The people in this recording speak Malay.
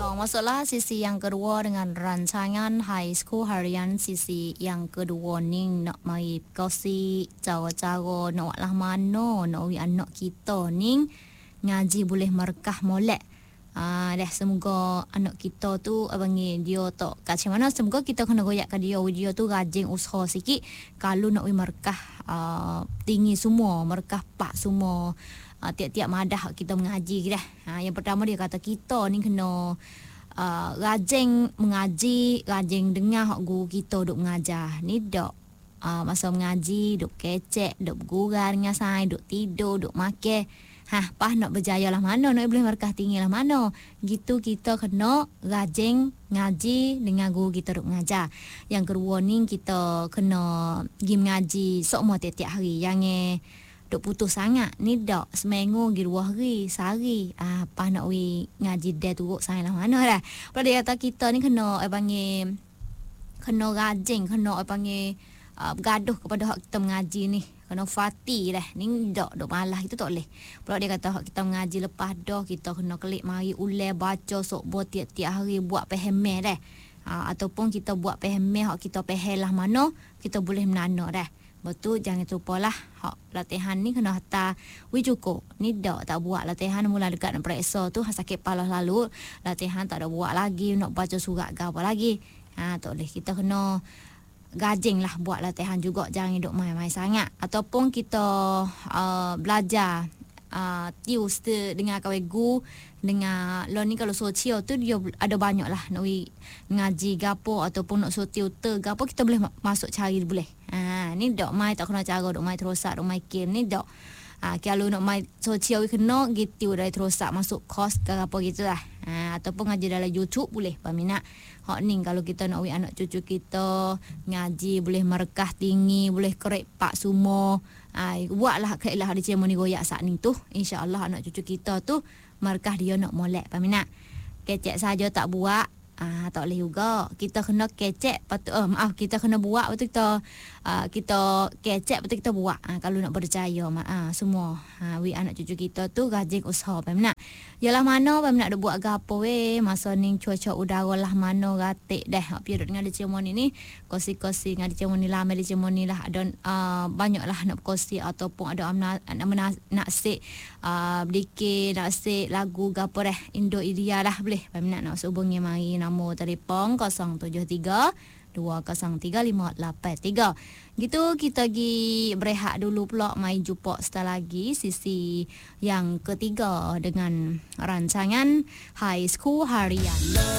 Masuklah sisi yang kedua dengan rancangan High School Harian. Sisi yang kedua ni nak mai kongsi cara-cara nak lah mana nak anak kita ni ngaji boleh markah molek. Dah semoga anak kita tu abangi dia tak kat mana, semoga kita kena goyakkan dia tu rajin usaha sikit kalau nak markah tinggi semua, markah pak semua. Tiap-tiap madah kita mengaji dah. Yang pertama dia kata kita ni kena rajin mengaji, rajin dengar hak guru kita duk mengajar. Ni dak masa mengaji duk kecek, duk bergurau dengan sai, duk tidur, duk makan. Pas nak berjaya lah mana, nak boleh markah tinggi lah mana. Gitu kita kena rajin ngaji dengan guru kita duk mengajar. Yang kedua ni kita kena pergi mengaji semua tiap-tiap hari. Jangan duk putus sangat. Ni dak seminggu pergi 2 hari, sehari. Pas nak ngaji dia turut saya lah mana dah. Lepas dia kata kita ni kena panggil kena rajin, kena panggil bergaduh kepada hak kita mengaji ni. Kena fati dah. Ni dak malah itu tak boleh. Pula dia kata hak kita mengaji lepas dah kita kena kelik mari ulai baca sokbo tiap-tiap hari buat paham dah. Ataupun kita buat paham hak kita faham lah mana kita boleh menana dah. Betul, jangan lupalah hak latihan ni kena hantar cukup. Ni dak tak buat latihan mula dekat nak periksa tu sakit kepala lalu. Latihan tak ada buat lagi, nak baca surat ke apa lagi. Tak boleh, kita kena gajing lah buat latihan juga, jangan duk main-main sangat. Ataupun kita belajar tius dengan kawan guru dengan lo ni kalau sosial tu dia ada banyak lah nak ngaji gapo ataupun nak tutor gapo kita boleh masuk cari boleh. Ni dok mai tak kena cara dok mai terosak dok mai game ni dok. Kalau nak mai sosial kena gitu dari terosak masuk kos ke apa gitu lah. Ataupun ngaji dalam YouTube boleh peminat. Hak ni kalau kita nak anak cucu kita ngaji boleh markah tinggi, boleh korek pak semua. Buatlah kailah di ceremony goyak saat ni tu. InsyaAllah anak cucu kita tu markah dia nak molek peminat. Kecek saja tak buat. Tak boleh juga. Kita kena kecek kita kena buat betul kita kecek betul kita buat. Kalau nak percaya semua anak cucu kita tu rajin usaha peminat. Yalah mana peminat dah buat gapo masa ni cuaca udara lah mana ratik dah period dengan ceremony ni kosi-kosi dengan ceremony lama di ceremony lah ada banyak lah nak kosi ataupun ada nak sik dikir nak sik lagu gapo dah Indo Idea lah boleh peminat nak hubungi mari nombor telefon 073 2035883. Gitu kita pergi berehat dulu pula, mai jumpa setelah lagi sisi yang ketiga dengan rancangan High School Harian.